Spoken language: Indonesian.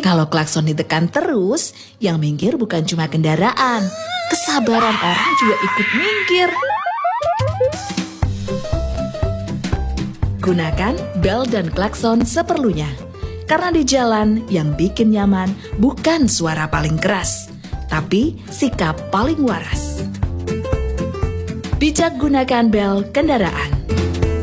Kalau klakson ditekan terus, yang minggir bukan cuma kendaraan, kesabaran orang juga ikut minggir. Gunakan bel dan klakson seperlunya. Karena di jalan yang bikin nyaman bukan suara paling keras, tapi sikap paling waras. Bijak gunakan bel kendaraan.